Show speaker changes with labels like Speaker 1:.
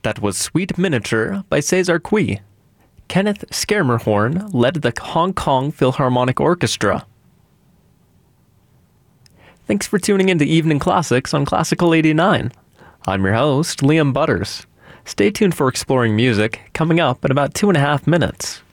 Speaker 1: That was Sweet Miniature by Cesar Cui. Kenneth Schermerhorn led the Hong Kong Philharmonic Orchestra. Thanks for tuning in to Evening Classics on Classical 89. I'm your host, Liam Butters. Stay tuned for Exploring Music, coming up in about 2.5 minutes.